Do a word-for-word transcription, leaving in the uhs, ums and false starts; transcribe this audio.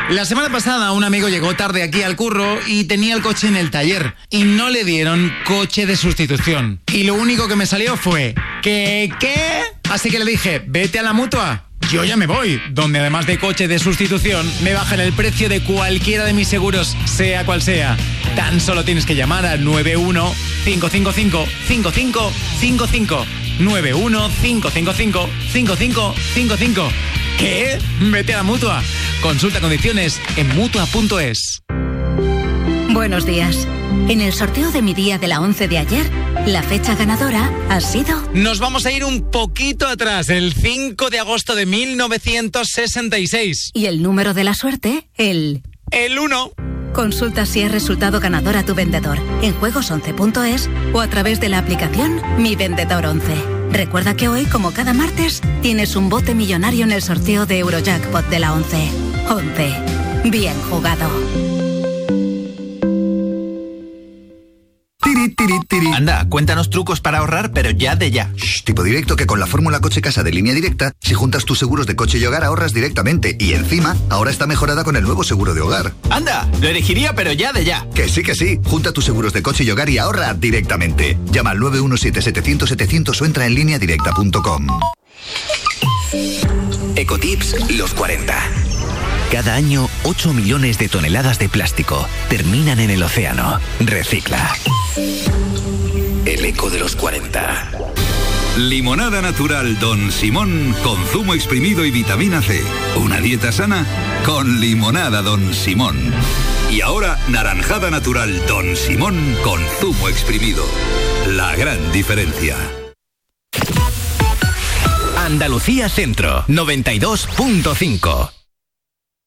La semana pasada un amigo llegó tarde aquí al curro y tenía el coche en el taller y no le dieron coche de sustitución. Y lo único que me salió fue ¿qué? ¿Qué? Así que le dije, vete a la Mutua. Yo ya me voy, donde además de coche de sustitución, me bajan el precio de cualquiera de mis seguros, sea cual sea. Tan solo tienes que llamar al nueve uno cinco cinco cinco cinco cinco cinco cinco. nueve uno cinco cinco cinco cinco cinco cinco cinco. ¿Qué? Vete a la Mutua. Consulta condiciones en mutua punto es. Buenos días. En el sorteo de mi día de la once de ayer, la fecha ganadora ha sido... Nos vamos a ir un poquito atrás, el cinco de agosto de mil novecientos sesenta y seis. Y el número de la suerte, el... El uno. Consulta si es resultado ganador a tu vendedor en juegos once punto es o a través de la aplicación Mi Vendedor once. Recuerda que hoy, como cada martes, tienes un bote millonario en el sorteo de Eurojackpot de la once. once. Bien jugado. Tiri, tiri, tiri. Anda, cuéntanos trucos para ahorrar, pero ya de ya. Shh, tipo directo que con la fórmula Coche Casa de Línea Directa, si juntas tus seguros de coche y hogar ahorras directamente. Y encima, ahora está mejorada con el nuevo seguro de hogar. Anda, lo elegiría, pero ya de ya. Que sí, que sí. Junta tus seguros de coche y hogar y ahorra directamente. Llama al nueve uno siete siete cero cero setecientos o entra en línea directa punto com. Ecotips los cuarenta. Cada año, ocho millones de toneladas de plástico terminan en el océano. Recicla. El eco de los cuarenta. Limonada natural Don Simón con zumo exprimido y vitamina C. Una dieta sana con limonada Don Simón. Y ahora, naranjada natural Don Simón con zumo exprimido. La gran diferencia. Andalucía Centro, noventa y dos punto cinco.